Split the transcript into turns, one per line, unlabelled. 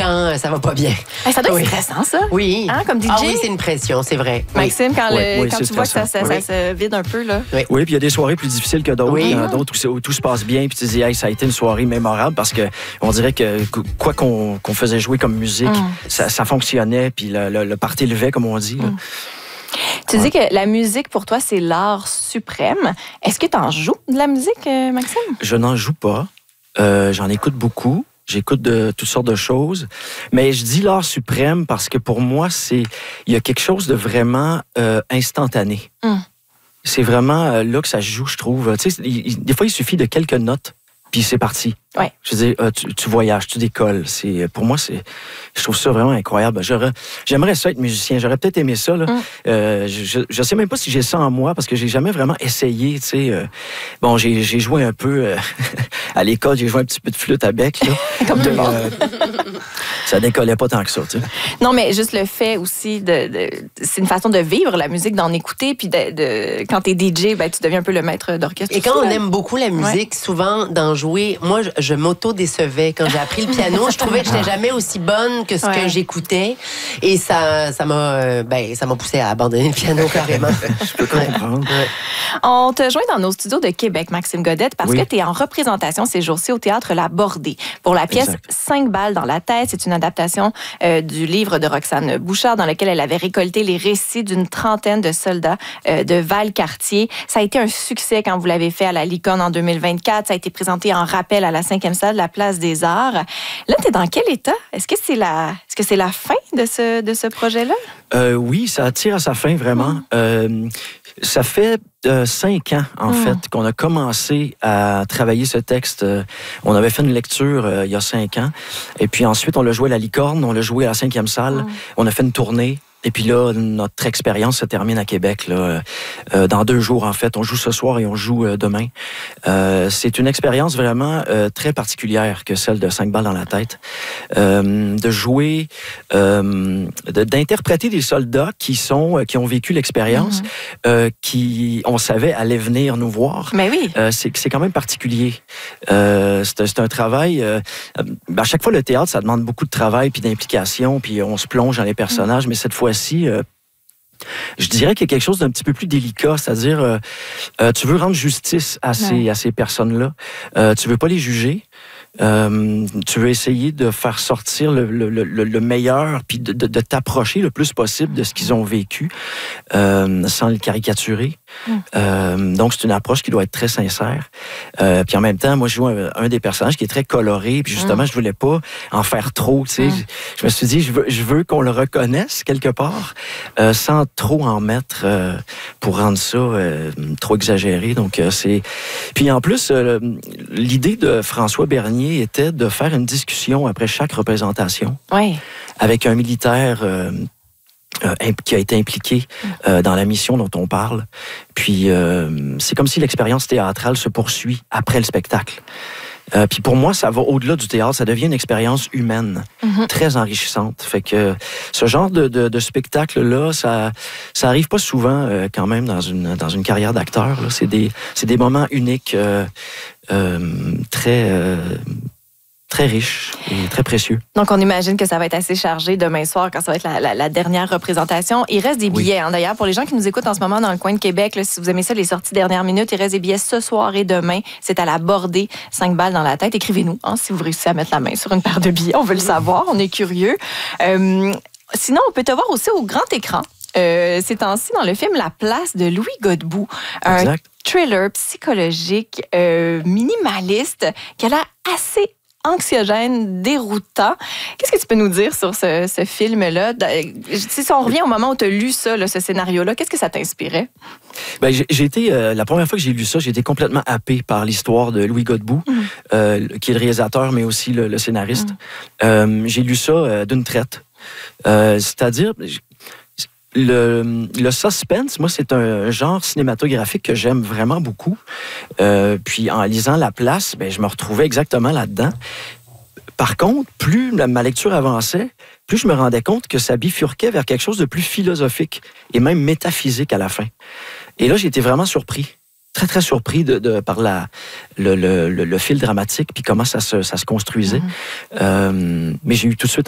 quand ça va pas bien.
Hey, ça doit être stressant, ça.
Oui.
Hein, comme DJ?
Ah oui, c'est une pression, c'est vrai.
Maxime, quand tu vois que ça
stressant.
se vide un peu, là.
Oui, puis il y a des soirées plus difficiles que d'autres.
Oui.
Il y en a d'autres où tout se passe bien, puis tu dis, hey, ça a été une soirée mémorable parce que on dirait que quoi qu'on faisait jouer comme musique, ça fonctionnait, puis le party levait, comme on dit. Là.
Tu dis que la musique, pour toi, c'est l'art suprême. Est-ce que tu en joues de la musique, Maxime?
Je n'en joue pas. J'en écoute beaucoup. J'écoute de toutes sortes de choses. Mais je dis l'art suprême parce que pour moi, il y a quelque chose de vraiment instantané. C'est vraiment là que ça se joue, je trouve. Tu sais, des fois, il suffit de quelques notes, puis c'est parti.
Ouais.
Je veux dire, tu voyages, tu décolles. Pour moi, je trouve ça vraiment incroyable. J'aimerais ça être musicien. J'aurais peut-être aimé ça. Là. Je sais même pas si j'ai ça en moi parce que j'ai jamais vraiment essayé. Tu sais, bon, j'ai joué un peu à l'école. J'ai joué un petit peu de flûte à bec. Là.
Comme tout le monde.
Ça décollait pas tant que ça. Tu sais.
Non, mais juste le fait aussi c'est une façon de vivre la musique, d'en écouter, puis quand t'es DJ, ben, tu deviens un peu le maître d'orchestre.
Et quand on aime beaucoup la musique, souvent d'en jouer, moi, je m'auto-décevais. Quand j'ai appris le piano, je trouvais que je n'étais jamais aussi bonne que ce que j'écoutais. Et ça m'a poussé à abandonner le piano carrément.
Je peux comprendre.
On te joint dans nos studios de Québec, Maxime Godette, parce que tu es en représentation ces jours-ci au Théâtre La Bordée. Pour la pièce 5 balles dans la tête, c'est une adaptation du livre de Roxane Bouchard dans lequel elle avait récolté les récits d'une trentaine de soldats de Valcartier. Ça a été un succès quand vous l'avez fait à la Licorne en 2024. Ça a été présenté en rappel à la 5e salle de la Place des Arts. Là, tu es dans quel état? Est-ce que c'est la fin de ce projet-là?
Oui, ça tire à sa fin, vraiment. Ça fait 5 ans, en fait, qu'on a commencé à travailler ce texte. On avait fait une lecture il y a 5 ans. Et puis ensuite, on l'a joué à la Licorne, on l'a joué à la 5e salle. On a fait une tournée. Et puis là, notre expérience se termine à Québec là, dans 2 jours, en fait. On joue ce soir et on joue demain. C'est une expérience vraiment très particulière que celle de 5 balles dans la tête. De jouer, d'interpréter des soldats qui ont vécu l'expérience, qui, on savait, allaient venir nous voir.
Mais oui.
C'est quand même particulier. C'est un travail... à chaque fois, le théâtre, ça demande beaucoup de travail puis d'implication, puis on se plonge dans les personnages, mais cette fois-ci, je dirais qu'il y a quelque chose d'un petit peu plus délicat, c'est-à-dire tu veux rendre justice à ces personnes-là. Tu veux pas les juger. Tu veux essayer de faire sortir le meilleur puis de t'approcher le plus possible de ce qu'ils ont vécu sans le caricaturer. Donc, c'est une approche qui doit être très sincère. Puis en même temps, moi, je joue un des personnages qui est très coloré. Puis justement, je voulais pas en faire trop. Tu sais, je me suis dit, je veux qu'on le reconnaisse quelque part sans trop en mettre pour rendre ça trop exagéré. Donc, c'est... Puis en plus, l'idée de François Bernier était de faire une discussion après chaque représentation avec un militaire qui a été impliqué dans la mission dont on parle. Puis c'est comme si l'expérience théâtrale se poursuit après le spectacle. Puis pour moi, ça va au-delà du théâtre, ça devient une expérience humaine, très enrichissante. Fait que ce genre de spectacle-là, ça arrive pas souvent quand même dans une carrière d'acteur. C'est des moments uniques, très riche et très précieux.
Donc, on imagine que ça va être assez chargé demain soir quand ça va être la dernière représentation. Il reste des billets, hein, d'ailleurs. Pour les gens qui nous écoutent en ce moment dans le coin de Québec, là, si vous aimez ça, les sorties dernière minute, il reste des billets ce soir et demain. C'est à la Bordée, 5 balles dans la tête. Écrivez-nous si vous réussissez à mettre la main sur une paire de billets. On veut le savoir, on est curieux. Sinon, on peut te voir aussi au grand écran. Ces temps-ci, dans le film La Place de Louis Godbout. Un thriller psychologique minimaliste qui a l'air assez anxiogène, déroutant. Qu'est-ce que tu peux nous dire sur ce film-là? Si on revient au moment où tu as lu ça, ce scénario-là, qu'est-ce que ça t'inspirait?
Ben, j'ai été, la première fois que j'ai lu ça, j'ai été complètement happé par l'histoire de Louis Godbout, qui est le réalisateur, mais aussi le scénariste. J'ai lu ça d'une traite. C'est-à-dire... Le suspense, moi, c'est un genre cinématographique que j'aime vraiment beaucoup. Puis en lisant La Place, je me retrouvais exactement là-dedans. Par contre, plus ma lecture avançait, plus je me rendais compte que ça bifurquait vers quelque chose de plus philosophique et même métaphysique à la fin. Et là, j'ai été vraiment surpris. Très, très surpris par le fil dramatique puis comment ça se construisait. Mais j'ai eu tout de suite